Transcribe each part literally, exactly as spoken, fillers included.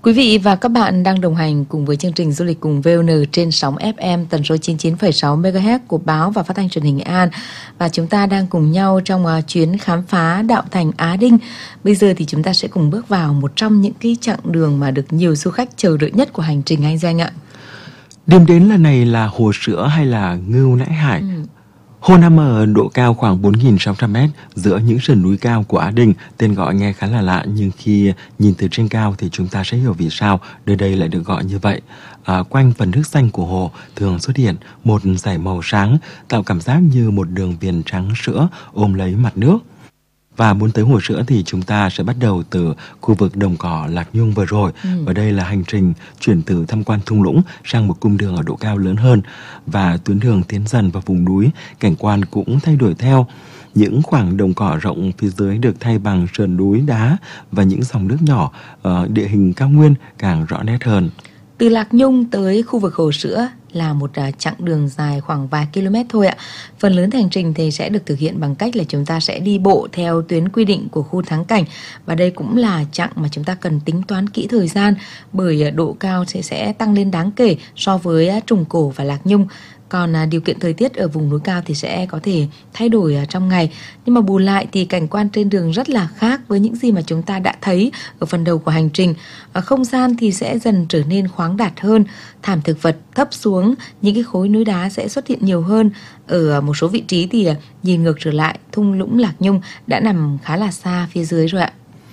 Quý vị và các bạn đang đồng hành cùng với chương trình Du lịch cùng vê o en trên sóng ép em tần số chín mươi chín phẩy sáu mê ga héc của báo và phát thanh truyền hình Nghệ An. Và chúng ta đang cùng nhau trong uh, chuyến khám phá đạo thành Á Đinh. Bây giờ thì chúng ta sẽ cùng bước vào một trong những cái chặng đường mà được nhiều du khách chờ đợi nhất của hành trình anh Doanh ạ. Điểm đến lần này là Hồ Sữa hay là Ngưu Nãi Hải? Ừ. Hồ nằm ở độ cao khoảng bốn nghìn sáu trăm mét giữa những sườn núi cao của Á Đinh. Tên gọi nghe khá là lạ, nhưng khi nhìn từ trên cao thì chúng ta sẽ hiểu vì sao nơi đây lại được gọi như vậy. À, quanh phần nước xanh của hồ thường xuất hiện một dải màu sáng, tạo cảm giác như một đường viền trắng sữa ôm lấy mặt nước. Và muốn tới Hồ Sữa thì chúng ta sẽ bắt đầu từ khu vực đồng cỏ Lạc Nhung vừa rồi. Ừ. Và đây là hành trình chuyển từ tham quan thung lũng sang một cung đường ở độ cao lớn hơn. Và tuyến đường tiến dần vào vùng núi, cảnh quan cũng thay đổi theo. Những khoảng đồng cỏ rộng phía dưới được thay bằng sườn núi đá và những dòng nước nhỏ, uh, địa hình cao nguyên càng rõ nét hơn. Từ Lạc Nhung tới khu vực Hồ Sữa là một uh, chặng đường dài khoảng vài km thôi ạ. Phần lớn hành trình thì sẽ được thực hiện bằng cách là chúng ta sẽ đi bộ theo tuyến quy định của khu thắng cảnh. Và đây cũng là chặng mà chúng ta cần tính toán kỹ thời gian, bởi uh, độ cao sẽ, sẽ tăng lên đáng kể so với uh, Trùng Cổ và Lạc Nhung. Còn à, điều kiện thời tiết ở vùng núi cao thì sẽ có thể thay đổi à, trong ngày. Nhưng mà bù lại thì cảnh quan trên đường rất là khác với những gì mà chúng ta đã thấy ở phần đầu của hành trình. À, không gian thì sẽ dần trở nên khoáng đạt hơn. Thảm thực vật thấp xuống, những cái khối núi đá sẽ xuất hiện nhiều hơn. Ở một số vị trí thì à, nhìn ngược trở lại, thung lũng Lạc Nhung đã nằm khá là xa phía dưới rồi ạ.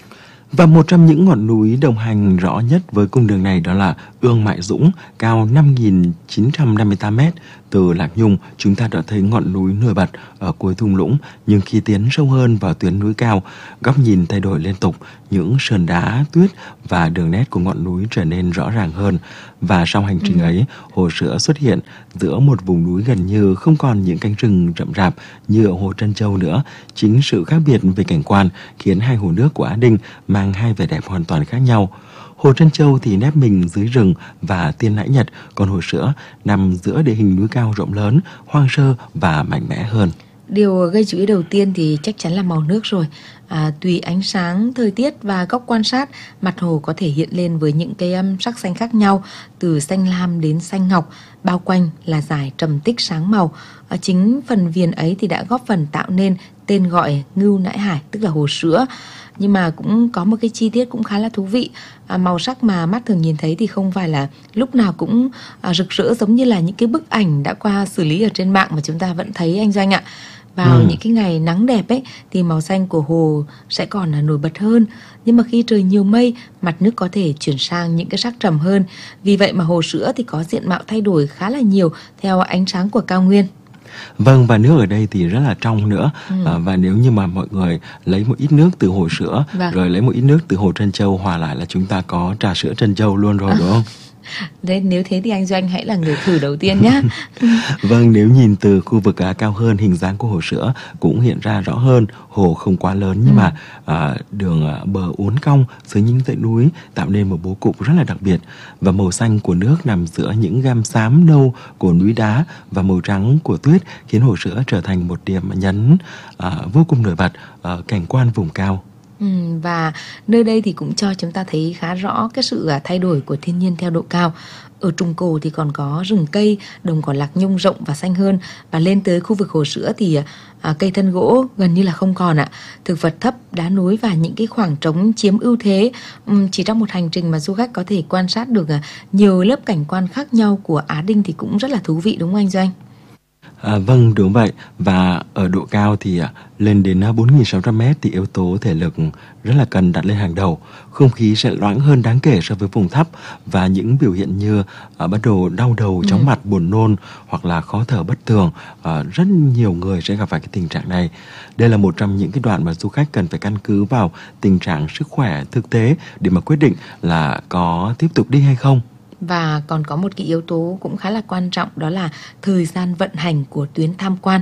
Và một trong những ngọn núi đồng hành rõ nhất với cung đường này đó là Ương Mại Dũng, cao năm nghìn chín trăm năm mươi tám mét. Từ Lạc Nhung, chúng ta đã thấy ngọn núi nổi bật ở cuối thung lũng, nhưng khi tiến sâu hơn vào tuyến núi cao, góc nhìn thay đổi liên tục, những sườn đá, tuyết và đường nét của ngọn núi trở nên rõ ràng hơn. Và sau hành trình ừ. ấy, Hồ Sữa xuất hiện giữa một vùng núi gần như không còn những cánh rừng rậm rạp như ở Hồ Trân Châu nữa. Chính sự khác biệt về cảnh quan khiến hai hồ nước của Á Đinh mang hai vẻ đẹp hoàn toàn khác nhau. Hồ Trân Châu thì nép mình dưới rừng và tiên nãi Nhật, còn Hồ Sữa nằm giữa địa hình núi cao rộng lớn, hoang sơ và mạnh mẽ hơn. Điều gây chú ý đầu tiên thì chắc chắn là màu nước rồi. À, tùy ánh sáng, thời tiết và góc quan sát, mặt hồ có thể hiện lên với những cái um, sắc xanh khác nhau, từ xanh lam đến xanh ngọc, bao quanh là dải trầm tích sáng màu. À, chính phần viền ấy thì đã góp phần tạo nên tên gọi Ngưu Nãi Hải, tức là Hồ Sữa. Nhưng mà cũng có một cái chi tiết cũng khá là thú vị. À, màu sắc mà mắt thường nhìn thấy thì không phải là lúc nào cũng à, rực rỡ giống như là những cái bức ảnh đã qua xử lý ở trên mạng mà chúng ta vẫn thấy anh Doanh ạ. Vào ừ. những cái ngày nắng đẹp ấy thì màu xanh của hồ sẽ còn là nổi bật hơn. Nhưng mà khi trời nhiều mây, mặt nước có thể chuyển sang những cái sắc trầm hơn. Vì vậy mà Hồ Sữa thì có diện mạo thay đổi khá là nhiều theo ánh sáng của cao nguyên. Vâng, và nước ở đây thì rất là trong nữa. ừ. à, Và nếu như mà mọi người lấy một ít nước từ Hồ Sữa vâng. rồi lấy một ít nước từ Hồ Trân Châu hòa lại là chúng ta có trà sữa Trân Châu luôn rồi, đúng không? Đấy, nếu thế thì anh Doanh hãy là người thử đầu tiên nhé. Vâng, nếu nhìn từ khu vực à, cao hơn, hình dáng của Hồ Sữa cũng hiện ra rõ hơn. Hồ không quá lớn nhưng ừ. mà à, đường à, bờ uốn cong dưới những dãy núi tạo nên một bố cục rất là đặc biệt. Và màu xanh của nước nằm giữa những gam xám nâu của núi đá và màu trắng của tuyết khiến Hồ Sữa trở thành một điểm nhấn à, vô cùng nổi bật ở cảnh quan vùng cao. Ừ, và nơi đây thì cũng cho chúng ta thấy khá rõ cái sự thay đổi của thiên nhiên theo độ cao. Ở Trùng Cổ thì còn có rừng cây, đồng cỏ Lạc Nhung rộng và xanh hơn. Và lên tới khu vực Hồ Sữa thì à, cây thân gỗ gần như là không còn ạ. Thực vật thấp, đá núi và những cái khoảng trống chiếm ưu thế. uhm, Chỉ trong một hành trình mà du khách có thể quan sát được à, nhiều lớp cảnh quan khác nhau của Á Đinh thì cũng rất là thú vị, đúng không anh Doanh? À, vâng, đúng vậy. Và ở độ cao thì à, lên đến bốn nghìn sáu trăm mét thì yếu tố thể lực rất là cần đặt lên hàng đầu. Không khí sẽ loãng hơn đáng kể so với vùng thấp và những biểu hiện như à, bắt đầu đau đầu, chóng ừ. mặt, buồn nôn hoặc là khó thở bất thường. À, rất nhiều người sẽ gặp phải cái tình trạng này. Đây là một trong những cái đoạn mà du khách cần phải căn cứ vào tình trạng sức khỏe thực tế để mà quyết định là có tiếp tục đi hay không. Và còn có một cái yếu tố cũng khá là quan trọng, đó là thời gian vận hành của tuyến tham quan.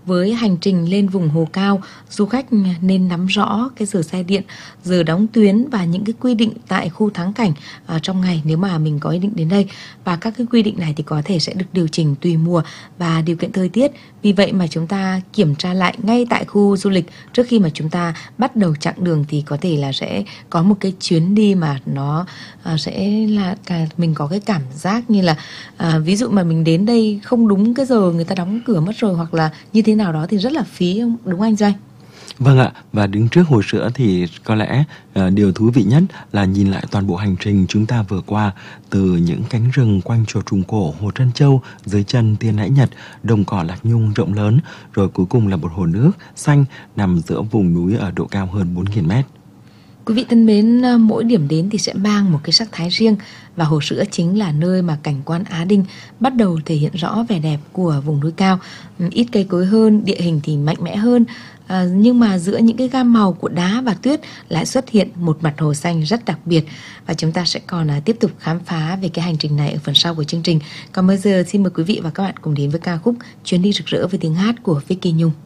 Với hành trình lên vùng Hồ Cao, du khách nên nắm rõ cái giờ xe điện, giờ đóng tuyến và những cái quy định tại khu thắng cảnh à, trong ngày nếu mà mình có ý định đến đây. Và các cái quy định này thì có thể sẽ được điều chỉnh tùy mùa và điều kiện thời tiết. Vì vậy mà chúng ta kiểm tra lại ngay tại khu du lịch trước khi mà chúng ta bắt đầu chặng đường, thì có thể là sẽ có một cái chuyến đi mà nó à, sẽ là cả mình có cái cảm giác như là à, ví dụ mà mình đến đây không đúng cái giờ người ta đóng cửa mất rồi, hoặc là như thế nào đó thì rất là phí, đúng không anh Doanh? Vâng ạ, và đứng trước hồ sữa thì có lẽ uh, điều thú vị nhất là nhìn lại toàn bộ hành trình chúng ta vừa qua, từ những cánh rừng quanh chùa Trùng Cổ, hồ Trân Châu, dưới chân Tiên Nãi Nhật, đồng cỏ Lạc Nhung rộng lớn, rồi cuối cùng là một hồ nước xanh nằm giữa vùng núi ở độ cao hơn bốn nghìn mét. Quý vị thân mến, mỗi điểm đến thì sẽ mang một cái sắc thái riêng, và hồ sữa chính là nơi mà cảnh quan Á Đinh bắt đầu thể hiện rõ vẻ đẹp của vùng núi cao. Ít cây cối hơn, địa hình thì mạnh mẽ hơn, à, nhưng mà giữa những cái gam màu của đá và tuyết lại xuất hiện một mặt hồ xanh rất đặc biệt. Và chúng ta sẽ còn à, tiếp tục khám phá về cái hành trình này ở phần sau của chương trình. Còn bây giờ xin mời quý vị và các bạn cùng đến với ca khúc Chuyến đi rực rỡ với tiếng hát của Vicky Nhung.